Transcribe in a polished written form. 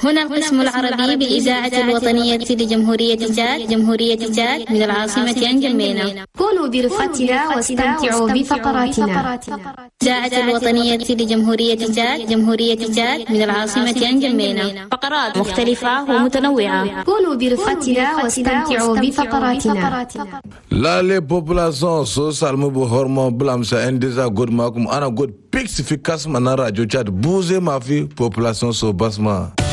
هنا القسم العربي بالإذاعة الوطنية لجمهورية تشاد من العاصمة نجمينا. كونوا برفقتنا واستمتعوا بفقراتنا. الإذاعة الوطنية لجمهورية تشاد من العاصمة نجمينا. فقرات مختلفة ومتنوعة. كونوا برفقتنا واستمتعوا بفقراتنا. لا لي population social mubu hormon blam sa endeza god makum ana god pixi fi kasma na radio chat bouger ma fi population so basma.